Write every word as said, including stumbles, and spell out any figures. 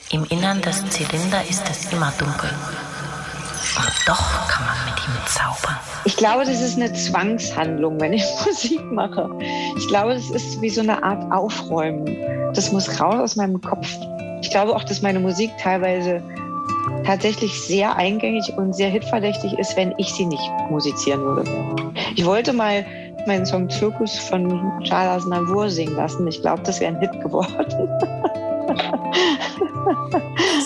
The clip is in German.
Im Innern des Zylinder ist es immer dunkel. Und doch kann man mit ihm zaubern. Ich glaube, das ist eine Zwangshandlung, wenn ich Musik mache. Ich glaube, das ist wie so eine Art Aufräumen. Das muss raus aus meinem Kopf. Ich glaube auch, dass meine Musik teilweise tatsächlich sehr eingängig und sehr hitverdächtig ist, wenn ich sie nicht musizieren würde. Ich wollte mal meinen Song Zirkus von Charles Aznavour singen lassen. Ich glaube, das wäre ein Hit geworden.